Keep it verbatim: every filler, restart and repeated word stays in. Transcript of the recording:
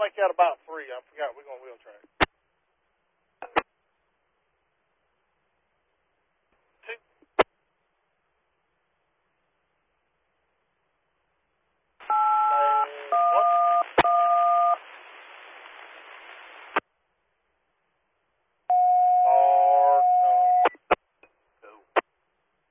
make that about three. I forgot we're going wheel track.